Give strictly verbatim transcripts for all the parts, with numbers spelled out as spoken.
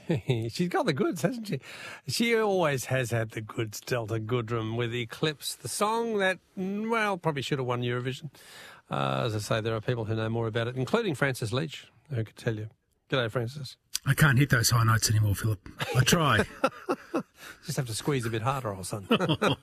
She's got the goods, hasn't she? She always has had the goods, Delta Goodrem, with Eclipse, the song that, well, probably should have won Eurovision. Uh, as I say, there are people who know more about it, including Francis Leach, who could tell you. G'day, Francis. I can't hit those high notes anymore, Philip. I try. Just have to squeeze a bit harder, old son.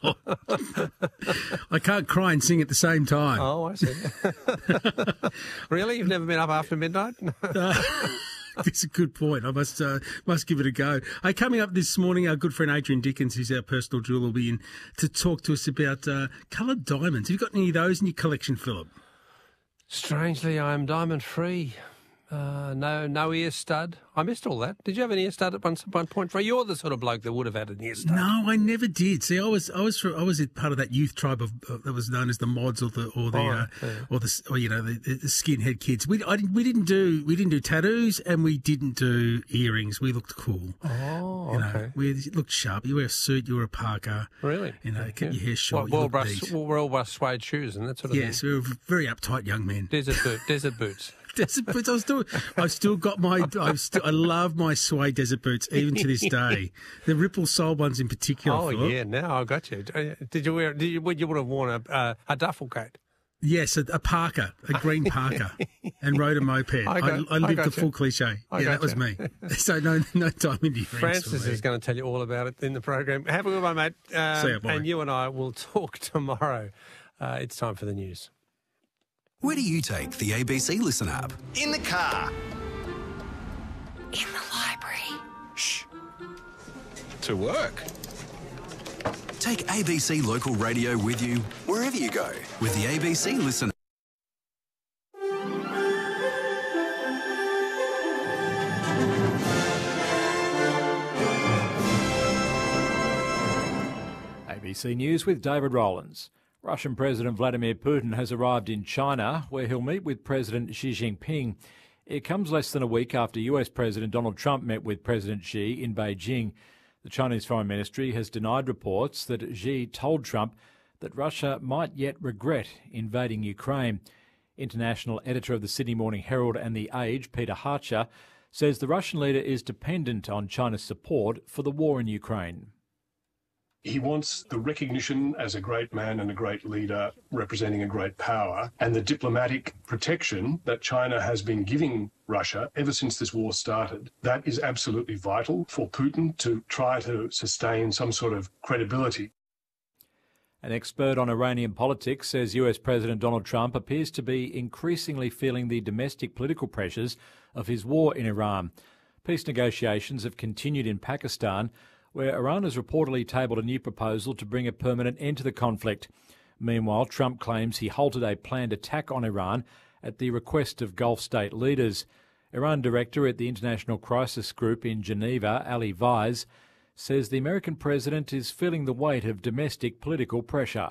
I can't cry and sing at the same time. Oh, I see. Really? You've never been up after midnight? uh, That's a good point. I must uh, must give it a go. Hey, coming up this morning, our good friend Adrian Dickens, who's our personal jeweller, will be in to talk to us about uh, coloured diamonds. Have you got any of those in your collection, Philip? Strangely, I am diamond free. Uh, no, no ear stud. I missed all that. Did you have an ear stud at one, one point? You're the sort of bloke that would have had an ear stud. No, I never did. See, I was, I was, I was part of that youth tribe of uh, that was known as the mods or the, or the, oh, uh, yeah. or the, or you know, the, the skinhead kids. We, I didn't, we didn't do, we didn't do tattoos and we didn't do earrings. We looked cool. Oh, you know, okay. We looked sharp. You wear a suit, you wear a parka. Really? You know, keep yeah. your hair short. Well, well-brushed, well-brushed suede shoes and that sort of yes, thing. Yes, we were very uptight young men. Desert boot, desert boots. Desert boots. I still, I've still got my. I've still, I love my suede desert boots even to this day. The ripple sole ones in particular. Oh Philip. yeah, now I got you. Did you wear? Did you? You would have worn a uh, a duffel coat. Yes, a, a parka, a green parka, and rode a moped. I, got, I, I lived I the full you. cliche. I yeah, that was you. me. So no, no time in difference. Francis is going to tell you all about it in the program. Have a good one, mate. Um, See you, bye. And you and I will talk tomorrow. Uh, it's time for the news. Where do you take the A B C Listen app? In the car. In the library. Shh. To work. Take A B C Local Radio with you wherever you go with the A B C Listen app. A B C News with David Rowlands. Russian President Vladimir Putin has arrived in China, where he'll meet with President Xi Jinping. It comes less than a week after U S President Donald Trump met with President Xi in Beijing. The Chinese Foreign Ministry has denied reports that Xi told Trump that Russia might yet regret invading Ukraine. International editor of the Sydney Morning Herald and The Age, Peter Harcher, says the Russian leader is dependent on China's support for the war in Ukraine. He wants the recognition as a great man and a great leader representing a great power, and the diplomatic protection that China has been giving Russia ever since this war started. That is absolutely vital for Putin to try to sustain some sort of credibility. An expert on Iranian politics says U S President Donald Trump appears to be increasingly feeling the domestic political pressures of his war in Iran. Peace negotiations have continued in Pakistan, where Iran has reportedly tabled a new proposal to bring a permanent end to the conflict. Meanwhile, Trump claims he halted a planned attack on Iran at the request of Gulf state leaders. Iran director at the International Crisis Group in Geneva, Ali Vaiz, says the American president is feeling the weight of domestic political pressure.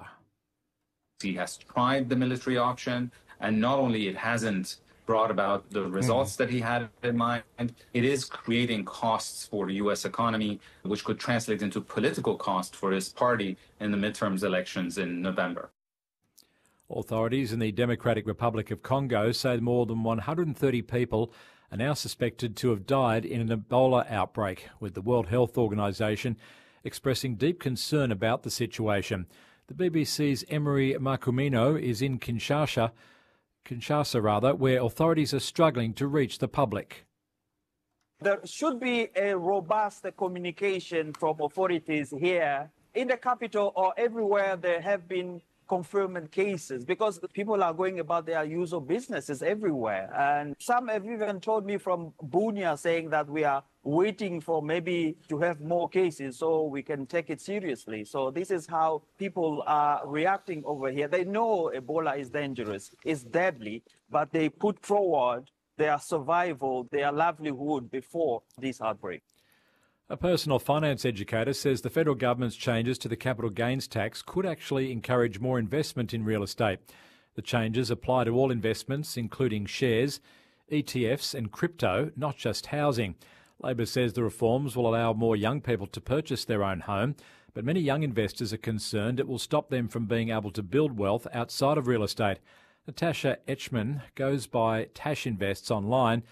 He has tried the military option, and not only it hasn't brought about the results mm. that he had in mind, it is creating costs for the U S economy, which could translate into political cost for his party in the midterms elections in November. Authorities in the Democratic Republic of Congo say more than one hundred thirty people are now suspected to have died in an Ebola outbreak, with the World Health Organization expressing deep concern about the situation. The B B C's Emery Makumino is in Kinshasa, Kinshasa rather, where authorities are struggling to reach the public. There should be a robust communication from authorities here in the capital or everywhere there have been confirmed cases, because people are going about their usual businesses everywhere. And some have even told me from Bunia saying that we are waiting for maybe to have more cases so we can take it seriously. So this is how people are reacting over here. They know Ebola is dangerous, it's deadly, but they put forward their survival, their livelihood before this outbreak. A personal finance educator says the federal government's changes to the capital gains tax could actually encourage more investment in real estate. The changes apply to all investments, including shares, E T Fs and crypto, not just housing. Labor says the reforms will allow more young people to purchase their own home, but many young investors are concerned it will stop them from being able to build wealth outside of real estate. Natasha Etchman goes by Tash Invests online.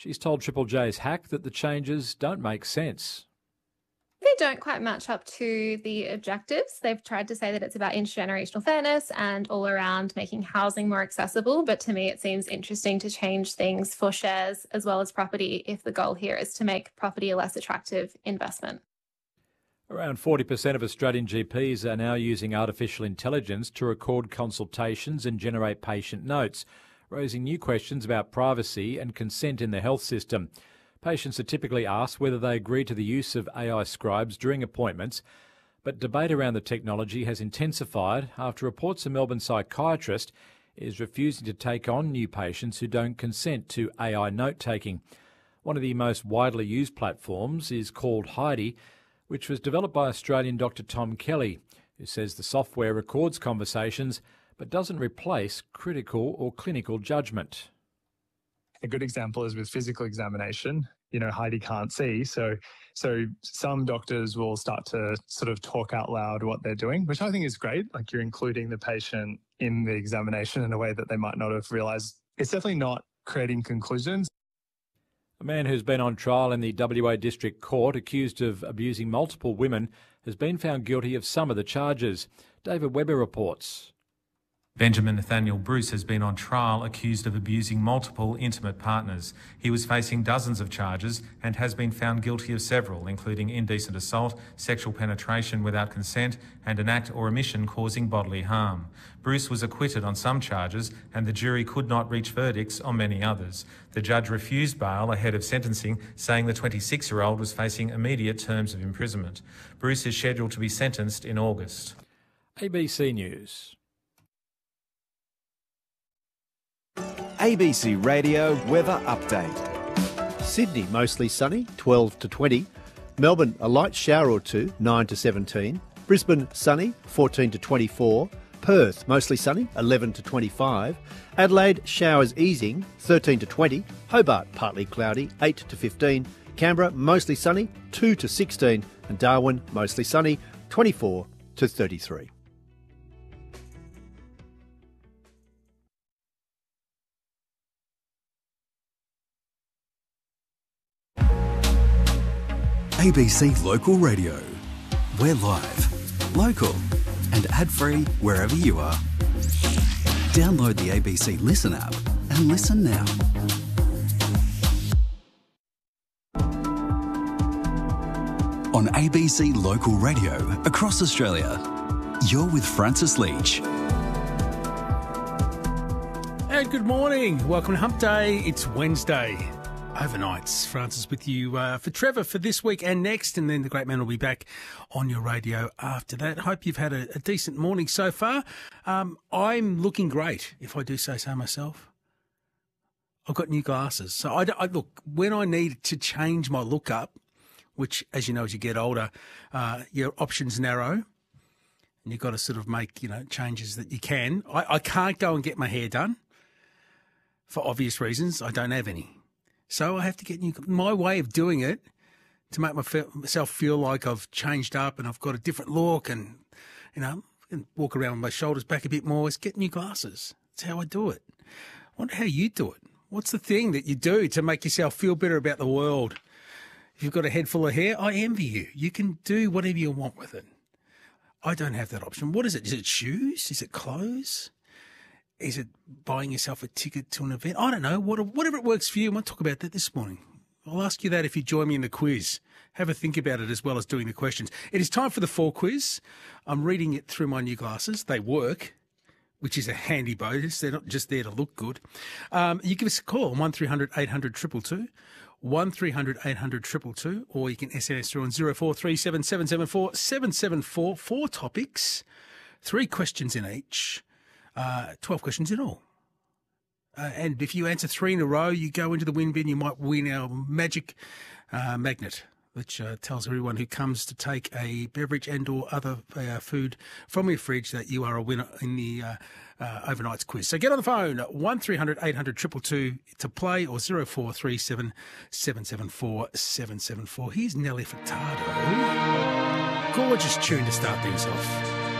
She's told Triple J's Hack that the changes don't make sense. They don't quite match up to the objectives. They've tried to say that it's about intergenerational fairness and all around making housing more accessible. But to me, it seems interesting to change things for shares as well as property if the goal here is to make property a less attractive investment. Around forty percent of Australian G Ps are now using artificial intelligence to record consultations and generate patient notes, raising new questions about privacy and consent in the health system. Patients are typically asked whether they agree to the use of A I scribes during appointments, but debate around the technology has intensified after reports a Melbourne psychiatrist is refusing to take on new patients who don't consent to A I note-taking. One of the most widely used platforms is called Heidi, which was developed by Australian Doctor Tom Kelly, who says the software records conversations but doesn't replace critical or clinical judgment. A good example is with physical examination. You know, Heidi can't see, so so some doctors will start to sort of talk out loud what they're doing, which I think is great. Like, you're including the patient in the examination in a way that they might not have realised. It's definitely not creating conclusions. A man who's been on trial in the W A District Court accused of abusing multiple women has been found guilty of some of the charges. David Webber reports. Benjamin Nathaniel Bruce has been on trial accused of abusing multiple intimate partners. He was facing dozens of charges and has been found guilty of several, including indecent assault, sexual penetration without consent, and an act or omission causing bodily harm. Bruce was acquitted on some charges and the jury could not reach verdicts on many others. The judge refused bail ahead of sentencing, saying the twenty-six-year-old was facing immediate terms of imprisonment. Bruce is scheduled to be sentenced in August. A B C News. A B C Radio Weather Update. Sydney, mostly sunny, twelve to twenty. Melbourne, a light shower or two, nine to seventeen. Brisbane, sunny, fourteen to twenty-four. Perth, mostly sunny, eleven to twenty-five. Adelaide, showers easing, thirteen to twenty. Hobart, partly cloudy, eight to fifteen. Canberra, mostly sunny, two to sixteen. And Darwin, mostly sunny, twenty-four to thirty-three. A B C Local Radio. We're live, local and ad-free wherever you are. Download the A B C Listen app and listen now. On A B C Local Radio across Australia, you're with Francis Leach. And good morning. Welcome to Hump Day. It's Wednesday. Overnights. Francis with you uh, for Trevor for this week and next, and then the great man will be back on your radio after that. Hope you've had a, a decent morning so far. Um, I'm looking great, if I do say so myself. I've got new glasses. So, I, I look, when I need to change my look up, which, as you know, as you get older, uh, your options narrow, and you've got to sort of make, you know, changes that you can. I, I can't go and get my hair done for obvious reasons. I don't have any. So I have to get new. My way of doing it to make myself feel like I've changed up and I've got a different look and, you know, and walk around with my shoulders back a bit more is get new glasses. That's how I do it. I wonder how you do it. What's the thing that you do to make yourself feel better about the world? If you've got a head full of hair, I envy you. You can do whatever you want with it. I don't have that option. What is it? Is it shoes? Is it clothes? Is it buying yourself a ticket to an event? I don't know. Whatever it works for you. I might talk about that this morning. I'll ask you that if you join me in the quiz. Have a think about it as well as doing the questions. It is time for the fall quiz. I'm reading it through my new glasses. They work, which is a handy bonus. They're not just there to look good. Um, you give us a call on one three hundred eight hundred two two two, one three hundred eight hundred two two two, or you can S M S through on zero four three seven seven seven four seven seven four. Four topics, three questions in each. Uh, twelve questions in all. Uh, and if you answer three in a row, you go into the win bin, you might win our magic uh, magnet, which uh, tells everyone who comes to take a beverage and or other uh, food from your fridge that you are a winner in the uh, uh, overnights quiz. So get on the phone, one three hundred eight hundred two two two to play, or zero four three seven seven seven four seven seven four. Here's Nelly Furtado. Gorgeous tune to start things off.